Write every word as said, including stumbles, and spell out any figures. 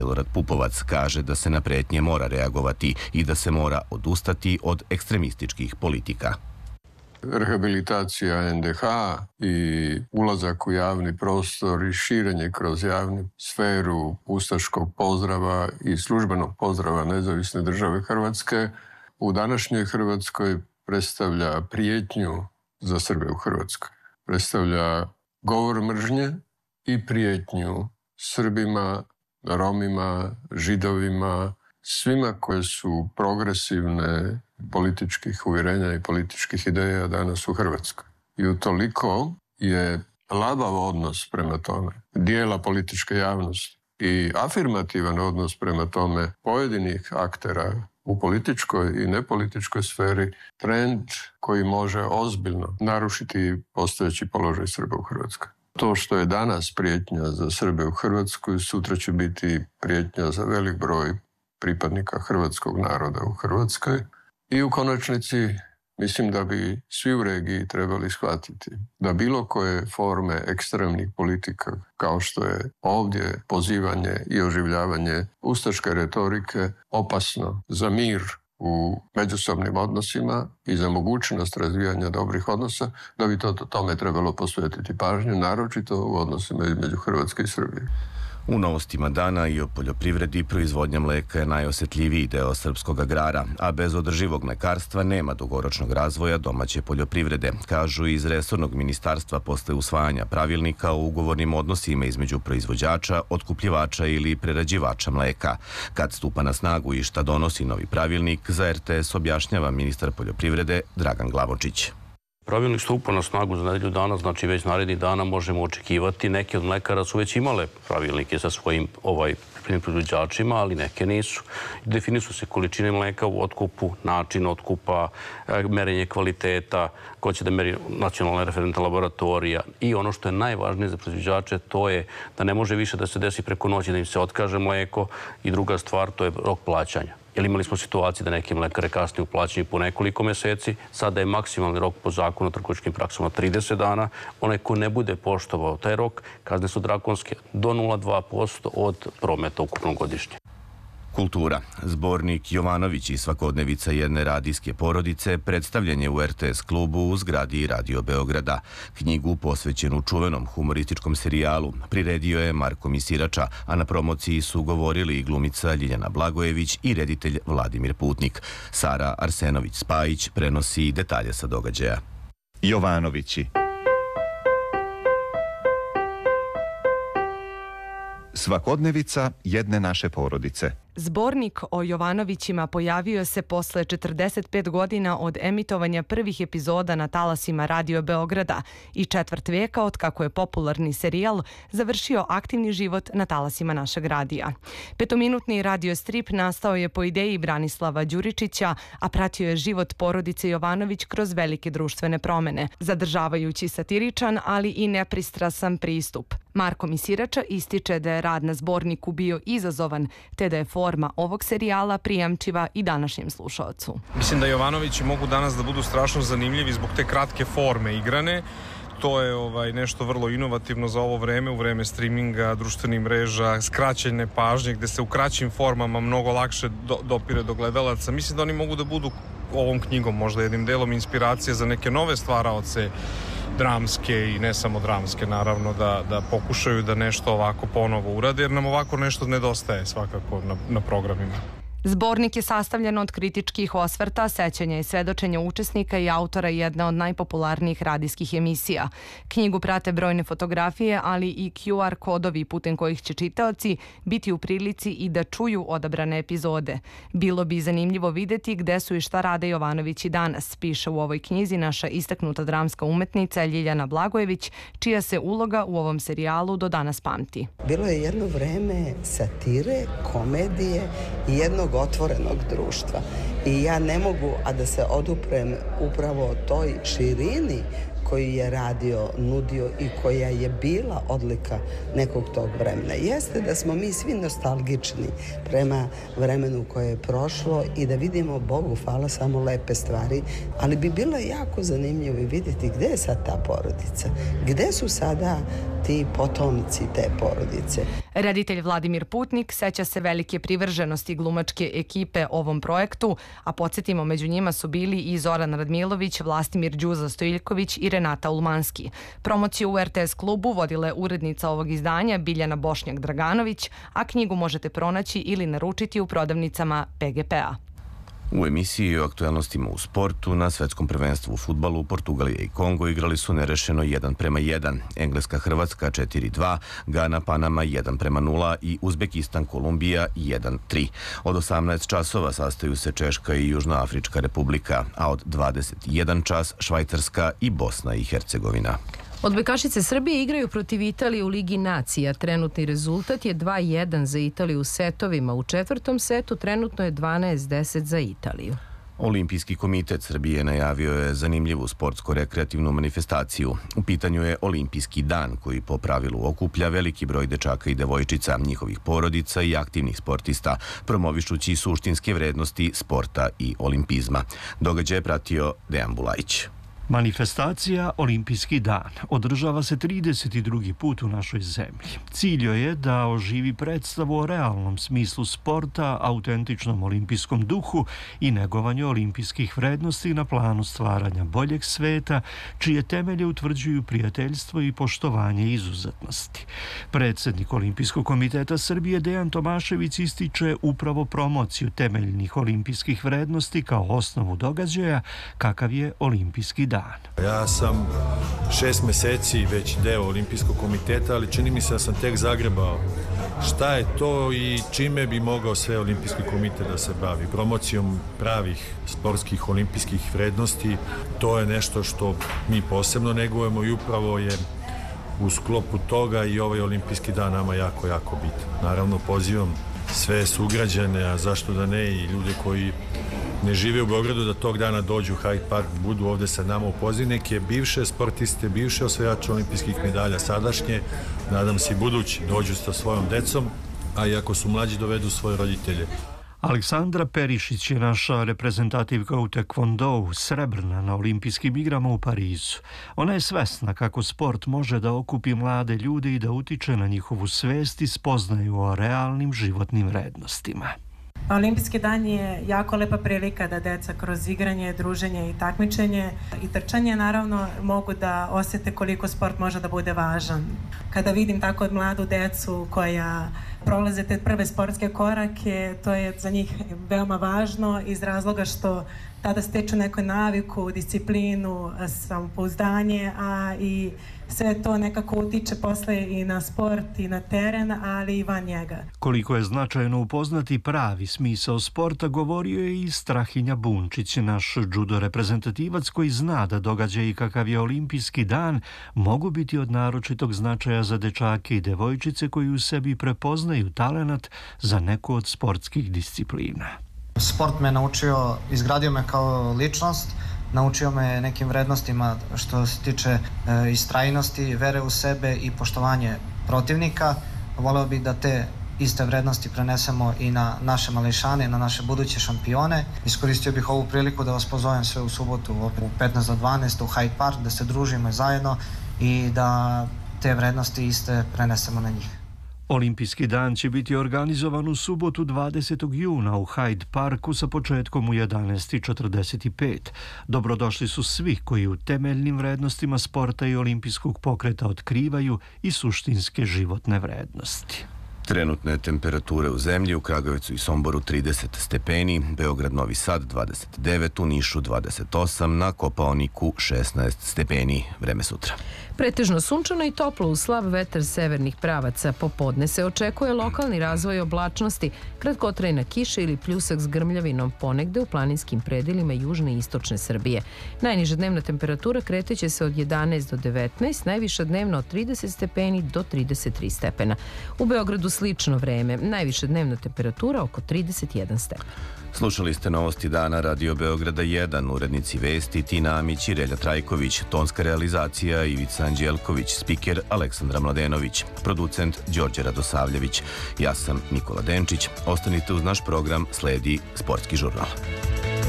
Milorad Pupovac kaže da se na pretnje mora reagovati i da se mora odustati od ekstremističkih politika. Rehabilitacija en de ha i ulazak u javni prostor i širenje kroz javnu sferu ustaškog pozdrava i službenog pozdrava Nezavisne države Hrvatske u današnjoj Hrvatskoj predstavlja prijetnju za Srbe u Hrvatskoj. Predstavlja govor mržnje i prijetnju Srbima, Romima, Židovima, svima koje su progresivne političkih uvjerenja i političkih ideja danas u Hrvatskoj. I utoliko je labav odnos prema tome dijela političke javnosti i afirmativan odnos prema tome pojedinih aktera u političkoj i nepolitičkoj sferi trend koji može ozbiljno narušiti postojeći položaj Srba u Hrvatskoj. To što je danas prijetnja za Srbe u Hrvatskoj, sutra će biti prijetnja za velik broj pripadnika hrvatskog naroda u Hrvatskoj. I u konačnici mislim da bi svi u regiji trebali shvatiti da bilo koje forme ekstremnih politika, kao što je ovdje pozivanje i oživljavanje ustaške retorike, opasno za mir u međusobnim odnosima i za mogućnost razvijanja dobrih odnosa, da bi to tome trebalo posvetiti pažnju, naročito u odnosima između Hrvatske i Srbije. U novostima dana i o poljoprivredi proizvodnja mleka je najosjetljiviji deo srpskog agrara, a bez održivog mlekarstva nema dugoročnog razvoja domaće poljoprivrede, kažu iz resornog ministarstva posle usvajanja pravilnika o ugovornim odnosima između proizvođača, otkupljivača ili prerađivača mleka. Kad stupa na snagu i šta donosi novi pravilnik, za er te es objašnjava ministar poljoprivrede Dragan Glavočić. Pravilnik stupa na snagu za nedelju dana, znači već narednih dana možemo očekivati. Neke od mlekara su već imale pravilnike sa svojim ovaj, proizvođačima, ali neke nisu. Definišu se količine mleka u otkupu, način otkupa, merenje kvaliteta, ko će da meri nacionalna referentna laboratorija. I ono što je najvažnije za proizvođače, to je da ne može više da se desi preko noći da im se otkaže mleko. I druga stvar, to je rok plaćanja. Jer imali smo situaciju da neke mlekare kasnije uplaćaju po nekoliko meseci. Sada je maksimalni rok po zakonu o trgovačkim praksama trideset dana. Onaj ko ne bude poštovao taj rok, kazne su drakonske do nula zarez dva posto od prometa ukupnog godišnje. Kultura. Zbornik Jovanović i svakodnevica jedne radijske porodice predstavljen je u er te es klubu u zgradi Radio Beograda. Knjigu posvećenu čuvenom humorističkom serijalu priredio je Marko Misirača, a na promociji su govorili i glumica Ljiljana Blagojević i reditelj Vladimir Putnik. Sara Arsenović-Spajić prenosi detalje sa događaja. Jovanovići. Svakodnevica jedne naše porodice. Zbornik o Jovanovićima pojavio se posle četrdeset pet godina od emitovanja prvih epizoda na talasima Radio Beograda i četvrt veka od kako je popularni serijal završio aktivni život na talasima našeg radija. Petominutni radio strip nastao je po ideji Branislava Đuričića, a pratio je život porodice Jovanović kroz velike društvene promene, zadržavajući satiričan, ali i nepristrasan pristup. Marko Misirača ističe da je rad na zborniku bio izazovan, te da je forma ovog serijala prijemčiva i današnjem slušaocu. Mislim da Jovanovići mogu danas da budu strašno zanimljivi zbog te kratke forme igrane. To je ovaj, nešto vrlo inovativno za ovo vreme, u vreme streaminga, društvenih mreža, skraćene pažnje, gde se u kraćim formama mnogo lakše do, dopire do gledalaca. Mislim da oni mogu da budu ovom knjigom možda jednim delom inspiracije za neke nove stvaraoce, dramske i ne samo dramske, naravno, da, da pokušaju da nešto ovako ponovo urade, jer nam ovako nešto nedostaje svakako na, na programima. Zbornik je sastavljen od kritičkih osvrta, sećanja i svedočenja učesnika i autora jedne od najpopularnijih radijskih emisija. Knjigu prate brojne fotografije, ali i Q R kodovi putem kojih će čitaoci biti u prilici i da čuju odabrane epizode. Bilo bi zanimljivo videti gde su i šta rade Jovanovići danas, piše u ovoj knjizi naša istaknuta dramska umetnica Ljiljana Blagojević, čija se uloga u ovom serijalu do danas pamti. Bilo je jedno vreme satire, komedije i jednog otvorenog društva. I ja ne mogu, a da se oduprem upravo toj širini koju je radio, nudio i koja je bila odlika nekog tog vremena. Jeste da smo mi svi nostalgični prema vremenu koje je prošlo i da vidimo, Bogu hvala, samo lepe stvari, ali bi bilo jako zanimljivo i vidjeti gde je sad ta porodica, gde su sada ti potomci te porodice. Reditelj Vladimir Putnik seća se velike privrženosti glumačke ekipe ovom projektu, a podsjetimo, među njima su bili i Zoran Radmilović, Vlastimir Đuza Stojiljković i Renata Ulmanski. Promociju u er te es klubu vodila je urednica ovog izdanja Biljana Bošnjak-Draganović, a knjigu možete pronaći ili naručiti u prodavnicama pe ge pe a. U emisiji o aktualnostima u sportu na svetskom prvenstvu u fudbalu Portugalija i Kongo igrali su nerešeno jedan prema jedan, Engleska Hrvatska četiri dva, Gana Panama jedan prema nula i Uzbekistan Kolumbija jedan tri. Od osamnaest časova sastaju se Češka i Južnoafrička republika, a od dvadeset jedan čas Švajcarska i Bosna i Hercegovina. Odbojkašice Srbije igraju protiv Italije u Ligi nacija. Trenutni rezultat je dva jedan za Italiju u setovima. U četvrtom setu trenutno je dvanaest deset za Italiju. Olimpijski komitet Srbije najavio je zanimljivu sportsko-rekreativnu manifestaciju. U pitanju je Olimpijski dan, koji po pravilu okuplja veliki broj dečaka i devojčica, njihovih porodica i aktivnih sportista, promovišući suštinske vrednosti sporta i olimpizma. Događaj je pratio Dejan Bulajić. Manifestacija Olimpijski dan održava se trideset drugi put u našoj zemlji. Cilj joj je da oživi predstavu o realnom smislu sporta, autentičnom olimpijskom duhu i negovanju olimpijskih vrednosti na planu stvaranja boljeg sveta, čije temelje utvrđuju prijateljstvo i poštovanje izuzetnosti. Predsjednik Olimpijskog komiteta Srbije Dejan Tomašević ističe upravo promociju temeljnih olimpijskih vrednosti kao osnovu događaja kakav je Olimpijski dan. Ja sam šest meseci već deo Olimpijskog komiteta, ali čini mi se da sam tek zagrebao šta je to i čime bi mogao sve Olimpijski komitet da se bavi. Promocijom pravih sportskih olimpijskih vrednosti, to je nešto što mi posebno negujemo i upravo je u sklopu toga i ovaj Olimpijski dan nama jako, jako bitan. Naravno, pozivam sve sugrađane, a zašto da ne i ljude koji ne žive u Beogradu, da tog dana dođu u Hyde Park, budu ovde sa nama u Pozivnike, bivše sportiste, bivše osvajače olimpijskih medalja, sadašnje, nadam se i budući, dođu sa svojom decom, a i ako su mlađi dovedu svoje roditelje. Aleksandra Perišić je naša reprezentativka u tekvondou, srebrna na olimpijskim igrama u Parizu. Ona je svesna kako sport može da okupi mlade ljude i da utiče na njihovu svest i spoznaju o realnim životnim vrednostima. Olimpijski dan je jako lepa prilika da deca kroz igranje, druženje i takmičenje i trčanje naravno mogu da osjete koliko sport može da bude važan. Kada vidim tako od mladu decu koja prolaze te prve sportske korake, to je za njih veoma važno iz razloga što tada steču neku naviku, disciplinu, samopouzdanje, a i sve to nekako utiče posle i na sport i na teren, ali i van njega. Koliko je značajno upoznati pravi smisao sporta, govorio je i Strahinja Bunčić, naš judo reprezentativac koji zna da događaji kakav je Olimpijski dan mogu biti od naročitog značaja za dečake i devojčice koji u sebi prepoznaju talenat za neku od sportskih disciplina. Sport me naučio, izgradio me kao ličnost, naučio me nekim vrednostima što se tiče e, istrajnosti, vere u sebe i poštovanje protivnika. Voleo bih da te iste vrednosti prenesemo i na naše mališane, na naše buduće šampione. Iskoristio bih ovu priliku da vas pozovem sve u subotu u petnaest do dvanaest u Hyde Park, da se družimo zajedno i da te vrednosti iste prenesemo na njih. Olimpijski dan će biti organizovan u subotu dvadesetog juna u Hyde Parku sa početkom u jedanaest četrdeset pet. Dobrodošli su svi koji u temeljnim vrednostima sporta i olimpijskog pokreta otkrivaju i suštinske životne vrednosti. Trenutne temperature u zemlji, u Kragujevcu i Somboru trideset stepeni, Beograd, Novi Sad dvadeset devet, u Nišu dvadeset osam, na Kopaoniku šesnaest stepeni. Vreme sutra. Pretežno sunčano i toplo uz slab vetar severnih pravaca. Popodne se očekuje lokalni razvoj oblačnosti, kratkotrajna kiša ili pljusak s grmljavinom ponegde u planinskim predelima južne i istočne Srbije. Najniža dnevna temperatura kreteće se od jedanaest do devetnaest, najviša dnevna od trideset stepeni do trideset tri stepena. U Beogradu slično vreme. Najviše dnevna temperatura oko trideset jedan stepen. Slušali ste novosti dana Radio Beograda jedan, urednici vesti Tina Amić i Relja Trajković, tonska realizacija Ivica Anđelković, spiker Aleksandra Mladenović, producent Đorđe Radosavljević. Ja sam Nikola Denčić. Ostanite uz naš program, sledi Sportski žurnal.